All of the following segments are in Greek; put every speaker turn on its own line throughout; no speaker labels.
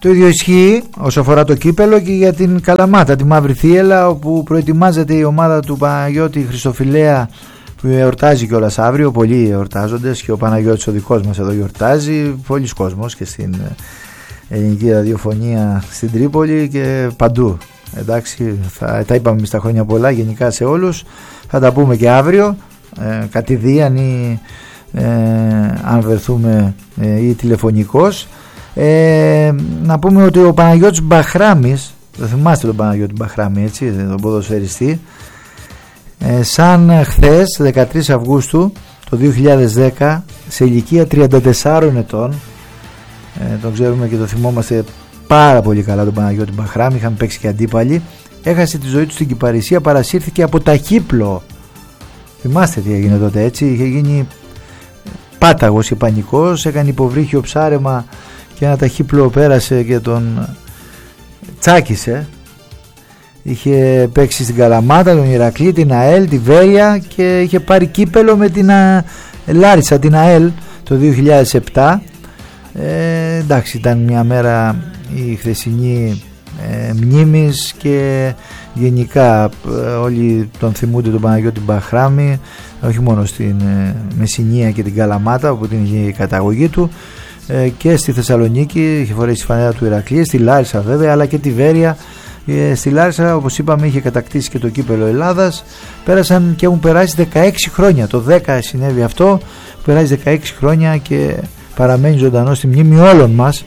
Το ίδιο ισχύει όσο αφορά το κύπελο και για την Καλαμάτα, τη Μαύρη Θύελλα, όπου προετοιμάζεται η ομάδα του Παναγιώτη Χριστοφιλέα, που εορτάζει κιόλας αύριο. Πολλοί εορτάζοντες και ο Παναγιώτης ο δικός μας εδώ εορτάζει, πολλοί κόσμος και στην ελληνική ραδιοφωνία στην Τρίπολη και παντού. Εντάξει, τα είπαμε εμείς τα χρόνια πολλά γενικά σε όλους, θα τα πούμε και αύριο κατηδίαν ή αν βρεθούμε ή τηλεφωνικώς. Να πούμε ότι ο Παναγιώτης Μπαχράμης, το θυμάστε τον Παναγιώτη Μπαχράμη, έτσι, τον ποδοσφαιριστή, σαν χθες 13 Αυγούστου το 2010, σε ηλικία 34 ετών, τον ξέρουμε και το θυμόμαστε πάρα πολύ καλά τον Παναγιώτη Μπαχράμη, είχαμε παίξει και αντίπαλοι, έχασε τη ζωή του στην Κυπαρισία, παρασύρθηκε από ταχύπλο. Θυμάστε τι έγινε τότε, έτσι, είχε γίνει πάταγος και πανικός, έκανε υποβρύχιο ψάρεμα και ένα ταχύπλο πέρασε και τον τσάκισε. Είχε παίξει στην Καλαμάτα, τον Ηρακλή, την ΑΕΛ, τη Βέρεια και είχε πάρει κύπελο με την Λάρισα, την ΑΕΛ το 2007. Εντάξει, ήταν μια μέρα η χθεσινή μνήμης και γενικά όλοι τον θυμούνται τον Παναγιώτη Μπαχράμη, όχι μόνο στην Μεσσηνία και την Καλαμάτα όπου την είχε η καταγωγή του, και στη Θεσσαλονίκη είχε φορέσει τη φανέλα του Ηρακλή, στη Λάρισα βέβαια, αλλά και τη Βέρεια. Στη Λάρισα, όπως είπαμε, είχε κατακτήσει και το κύπελο Ελλάδας. Πέρασαν και έχουν περάσει 16 χρόνια, το 10 συνέβη αυτό, περάσει 16 χρόνια και παραμένει ζωντανό στη μνήμη όλων μας,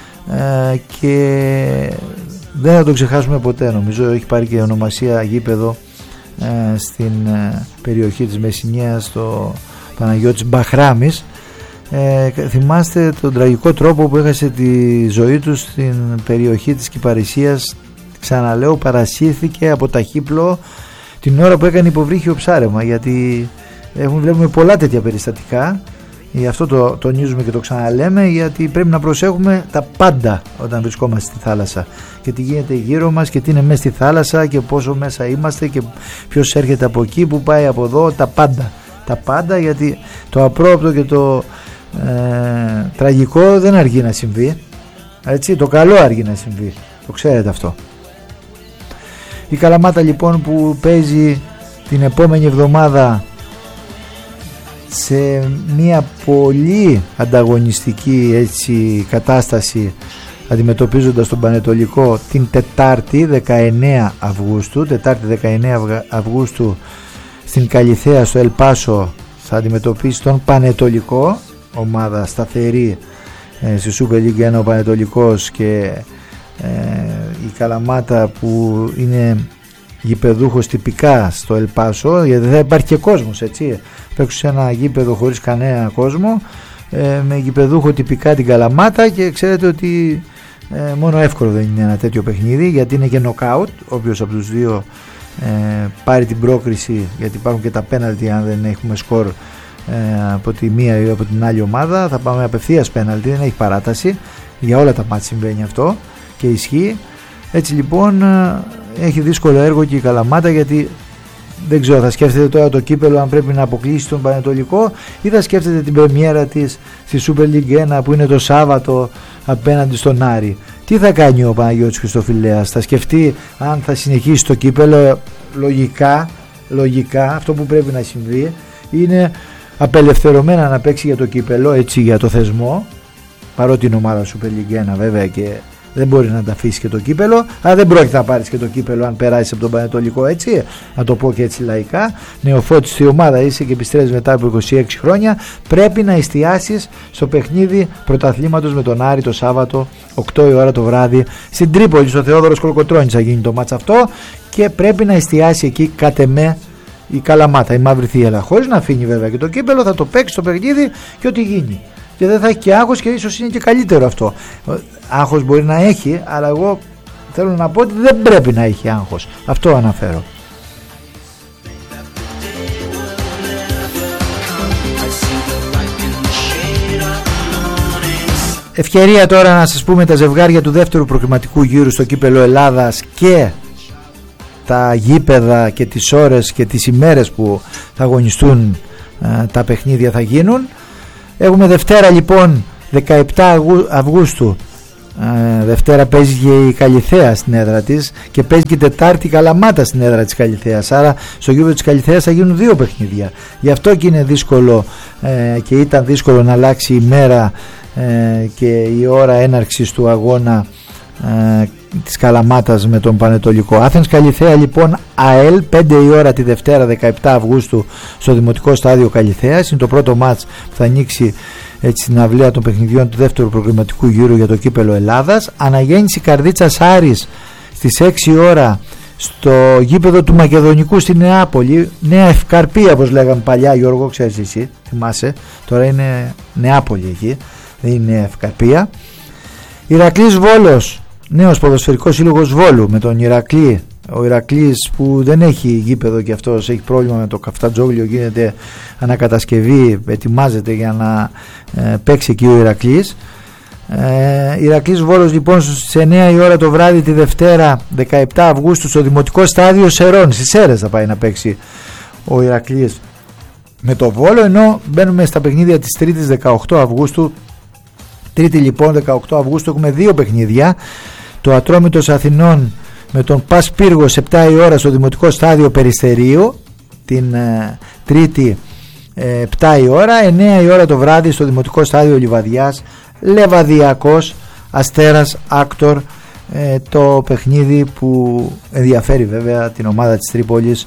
και δεν θα το ξεχάσουμε ποτέ. Νομίζω έχει πάρει και ονομασία γήπεδο στην περιοχή της Μεσσηνίας, το Παναγιώτης Μπαχράμης. Θυμάστε τον τραγικό τρόπο που έχασε τη ζωή του στην περιοχή της Κυπαρισίας. Ξαναλέω, παρασύρθηκε από ταχύπλο την ώρα που έκανε υποβρύχιο ψάρεμα, γιατί βλέπουμε πολλά τέτοια περιστατικά. Γι' αυτό το τονίζουμε και το ξαναλέμε, γιατί πρέπει να προσέχουμε τα πάντα όταν βρισκόμαστε στη θάλασσα και τι γίνεται γύρω μας και τι είναι μέσα στη θάλασσα και πόσο μέσα είμαστε και ποιος έρχεται από εκεί, που πάει από εδώ, τα πάντα, γιατί το απρόοπτο και το τραγικό δεν αργεί να συμβεί, έτσι, το καλό αργεί να συμβεί, το ξέρετε αυτό. Η Καλαμάτα λοιπόν που παίζει την επόμενη εβδομάδα σε μια πολύ ανταγωνιστική, έτσι, κατάσταση, αντιμετωπίζοντας τον Πανετολικό την Τετάρτη 19 Αυγούστου, Τετάρτη 19 Αυγούστου στην Καλιθέα στο Ελπάσο θα αντιμετωπίσει τον Πανετολικό, ομάδα σταθερή στη Super League 1 ο Πανετολικός, και η Καλαμάτα που είναι γηπεδούχος τυπικά στο Ελπάσο, γιατί δεν θα υπάρχει και κόσμος, έτσι, παίξω σε ένα γήπεδο χωρίς κανένα κόσμο, με γηπεδούχο τυπικά την Καλαμάτα, και ξέρετε ότι μόνο εύκολο δεν είναι ένα τέτοιο παιχνίδι, γιατί είναι και νοκάουτ, όποιος από τους δύο πάρει την πρόκριση, γιατί υπάρχουν και τα πέναλτι αν δεν έχουμε σκορ από τη μία ή από την άλλη ομάδα, θα πάμε απευθείας πέναλτι, δεν έχει παράταση, για όλα τα μάτια συμβαίνει αυτό και ισχύει. Έτσι λοιπόν έχει δύσκολο έργο και η Καλαμάτα, γιατί δεν ξέρω, θα σκέφτεται τώρα το κύπελο αν πρέπει να αποκλείσει τον Πανετολικό ή θα σκέφτεται την πρεμιέρα της στη Super League 1 που είναι το Σάββατο απέναντι στον Άρη. Τι θα κάνει ο Παναγιώτης Χριστοφιλέας, θα σκεφτεί αν θα συνεχίσει το κύπελο? Λογικά αυτό που πρέπει να συμβεί είναι απελευθερωμένα να παίξει για το κύπελο, έτσι, για το θεσμό, παρότι είναι ομάδα Super League 1 βέβαια και δεν μπορεί να τα αφήσει και το κύπελο, αλλά δεν πρόκειται να πάρεις και το κύπελο αν περάσεις από τον Πανετολικό, έτσι, να το πω και έτσι λαϊκά. Νεοφώτης στη ομάδα είσαι και επιστρέφεις μετά από 26 χρόνια, πρέπει να εστιάσεις στο παιχνίδι πρωταθλήματος με τον Άρη το Σάββατο 8 η ώρα το βράδυ στην Τρίπολη, στο Θεόδωρος Κολοκοτρώνης θα γίνει το μάτς αυτό, και πρέπει να εστιάσει εκεί κατ' εμέ η Καλαμάτα, η Μαύρη Θύελλα, χωρίς να αφήνει βέβαια και το κύπελο, θα το παίξει το παιχνίδι και ό,τι γίνει. Και δεν θα έχει και άγχος, και ίσως είναι και καλύτερο αυτό. Άγχος μπορεί να έχει, αλλά εγώ θέλω να πω ότι δεν πρέπει να έχει άγχος. Αυτό αναφέρω. Ευκαιρία τώρα να σας πούμε τα ζευγάρια του δεύτερου προκριματικού γύρου στο κύπελο Ελλάδας και τα γήπεδα και τις ώρες και τις ημέρες που θα αγωνιστούν τα παιχνίδια θα γίνουν. Έχουμε Δευτέρα λοιπόν 17 Αυγούστου Δευτέρα παίζει και η Καλιθέα στην έδρα της και παίζει και Τετάρτη η Καλαμάτα στην έδρα της Καλιθέας, άρα στο γήπεδο της Καλιθέας θα γίνουν 2 παιχνίδια. Γι' αυτό και είναι δύσκολο και ήταν δύσκολο να αλλάξει η μέρα και η ώρα έναρξης του αγώνα της Καλαμάτας με τον Πανετολικό. Άθενς Καλιθέα λοιπόν ΑΕΛ 5 η ώρα τη Δευτέρα 17 Αυγούστου στο Δημοτικό Στάδιο Καλιθέας. Είναι το πρώτο μάτς που θα ανοίξει έτσι στην αυλαία των παιχνιδιών του δεύτερου προγραμματικού γύρου για το κύπελο Ελλάδας. Αναγέννηση Καρδίτσας Άρης στις 6 ώρα στο γήπεδο του Μακεδονικού στη Νεάπολη. Νέα Ευκαρπία όπως λέγαμε παλιά, Γιώργο, ξέρεις εσύ, θυμάσαι, τώρα είναι Νεάπολη εκεί, δεν είναι Νέα Ευκαρπία. Ηρακλής Βόλος, νέος ποδοσφαιρικός σύλλογος Βόλου με τον Ηρακλή. Ο Ηρακλής που δεν έχει γήπεδο και αυτός έχει πρόβλημα με το Καφτατζόγλιο, γίνεται ανακατασκευή, ετοιμάζεται για να παίξει εκεί ο Ηρακλής. Ηρακλής Βόλος λοιπόν στις 9 η ώρα το βράδυ τη Δευτέρα 17 Αυγούστου στο Δημοτικό Στάδιο Σερών, στις Σέρες θα πάει να παίξει ο Ηρακλής με το Βόλο, ενώ μπαίνουμε στα παιχνίδια της Τρίτης 18 Αυγούστου. Τρίτη λοιπόν 18 Αυγούστου έχουμε 2 παιχνίδια. Το Ατρόμητος Αθηνών με τον Πας Πύργος 7 η ώρα στο Δημοτικό Στάδιο Περιστερίου την Τρίτη 7 η ώρα. 9 η ώρα το βράδυ στο Δημοτικό Στάδιο Λιβαδιάς Λεβαδιακός Αστέρας Άκτορ, το παιχνίδι που ενδιαφέρει βέβαια την ομάδα της Τρίπολης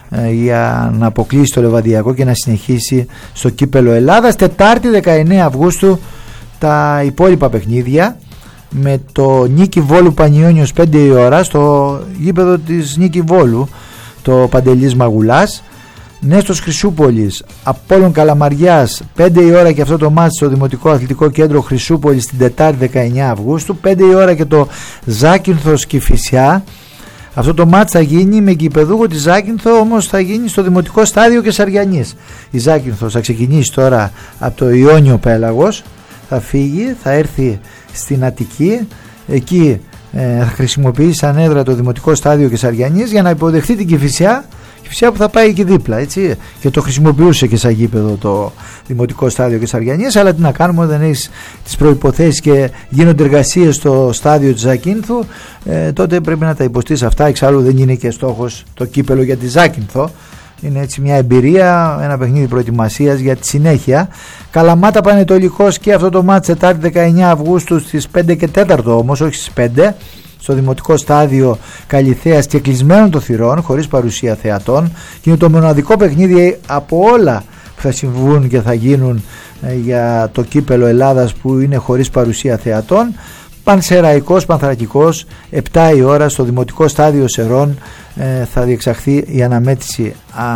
για να αποκλείσει το Λεβαδιακό και να συνεχίσει στο κύπελο Ελλάδας. Τετάρτη 19 Αυγούστου τα υπόλοιπα παιχνίδια με το Νίκη Βόλου Πανιόνιος 5 η ώρα στο γήπεδο της Νίκη Βόλου, το Παντελής Μαγουλάς. Νέστος Χρυσούπολης Απόλλων Καλαμαριάς 5 η ώρα και αυτό το μάτς στο Δημοτικό Αθλητικό Κέντρο Χρυσούπολης την Τετάρτη 19 Αυγούστου. 5 η ώρα και το Ζάκυνθος Κηφισιά. Αυτό το μάτς θα γίνει με γηπεδούχο τη Ζάκυνθο, όμως θα γίνει στο Δημοτικό Στάδιο Κεσαριανής. Η Ζάκυνθος θα ξεκινήσει τώρα από το Ιόνιο Πέλαγος, θα φύγει, θα έρθει στην Αττική, εκεί θα χρησιμοποιήσει σαν έδρα το Δημοτικό Στάδιο Κεσαριανής για να υποδεχθεί την Κηφισιά που θα πάει εκεί δίπλα, έτσι, και το χρησιμοποιούσε και σαν γήπεδο το Δημοτικό Στάδιο Κεσαριανής, αλλά τι να κάνουμε, δεν έχεις τις προϋποθέσεις και γίνονται εργασίες στο στάδιο της Ζακίνθου, τότε πρέπει να τα υποστείς αυτά. Εξάλλου δεν είναι και στόχος το κύπελο για τη Ζάκυνθο, είναι έτσι μια εμπειρία, ένα παιχνίδι προετοιμασίας για τη συνέχεια. Καλαμάτα Πανετολικός και αυτό το μάτς Τετάρτη 19 Αυγούστου στις 5 και 4 όμως, όχι στις 5, στο Δημοτικό Στάδιο Καλιθέας και κλεισμένων των θυρών, χωρίς παρουσία θεατών, και είναι το μοναδικό παιχνίδι από όλα που θα συμβούν και θα γίνουν για το κύπελο Ελλάδας που είναι χωρίς παρουσία θεατών. Πανσεραϊκός Πανθρακικός 7 η ώρα στο Δημοτικό Στάδιο Σερών θα διεξαχθεί η αναμέτρηση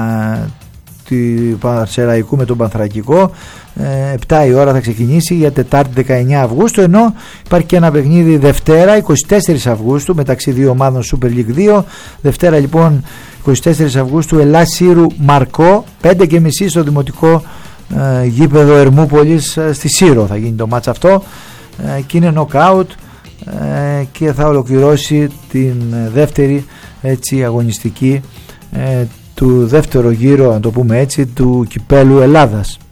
του Πανσεραϊκού με τον Πανθρακικό. 7 η ώρα θα ξεκινήσει για Τετάρτη 19 Αυγούστου, ενώ υπάρχει και ένα παιχνίδι Δευτέρα 24 Αυγούστου μεταξύ δύο ομάδων Super League 2. Δευτέρα λοιπόν 24 Αυγούστου Ελλάς Σύρου Μαρκό 5.30 στο Δημοτικό γήπεδο Ερμούπολης στη Σύρο θα γίνει το μάτς αυτό, και είναι knockout και θα ολοκληρώσει την δεύτερη έτσι αγωνιστική του δεύτερου γύρου, να το πούμε έτσι, του κυπέλου Ελλάδας.